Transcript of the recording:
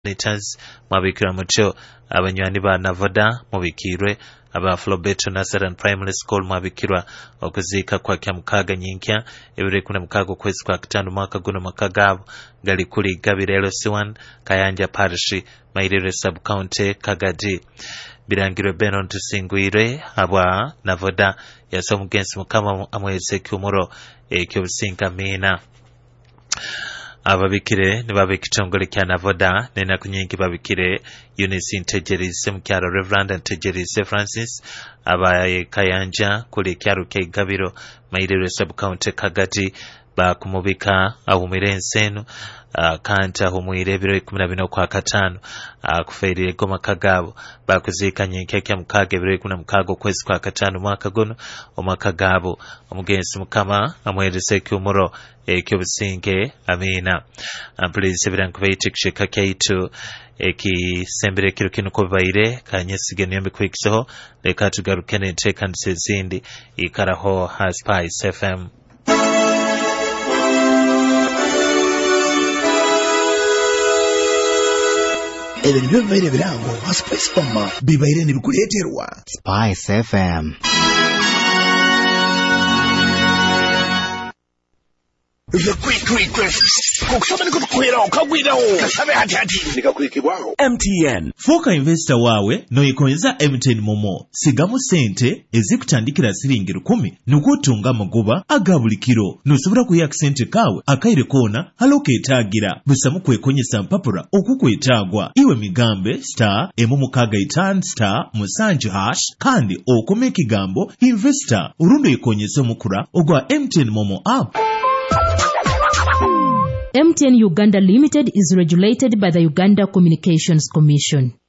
liters mwabikirwa mutyo abanywani ba Navoda mubikirwe aba Flobeto Nazarene Primary School mwabikirwa okuziika kwa kyamukaga nyinkya ebire kuna mukago kwezi kwa kitano mwaka guno makagabo gali kuli Gabirelo C1 Kayanja Parish Mairere Sub County Kagadi birangirwe Benon tusingwire abwa Navoda yasomugenzi mukama amweze kyumuro ekyobusinga mina ababikire nibabikitongole kya Navoda nena kunyingi babikire Eunice Ntegerise mukyalo Reverend Ntegerise Francis abaye Kayanja kuli kyalo ke Gabiro Mairere Sub County Kagati bakumubika ahumire enseno kanta humwire biro 14 kwa katano kuferire goma kagabo bakuzika nyenke kya mukage biro 16 kwezi kwa katano mwaka guno omakagabo omugenzi mukama amwerese kyumuro ekyo businge amina please birankubaite kisheka kaitu ekisembere kiro kino ko baire kanyesige niyo mikwikiso leka tugarukene nteka nsezindi ikaraho Spice FM. Ebintu by'ebibaire birango Spice FM bibaire nibikuleeterwa Spice FM. The quick request. Kukusabani kutukwera okagwirawo. Kasabe hati nikakwikibwaho. MTN. Foka investor wawe noyikoneza MTN Momo. Sigamu sente ezikutandikira siringi 10 nukutunga amagoba agabulikiro. Nosobora kuya sente kawe akaire kona haloketagira. Busamu kwekonyesa mpapura okukwetagwa. Iwe migambe star emumukaga itan star musanju hash kandi okome kigambo investor urundo yikonyesa mukura ogwa MTN Momo app. MTN Uganda Limited is regulated by the Uganda Communications Commission.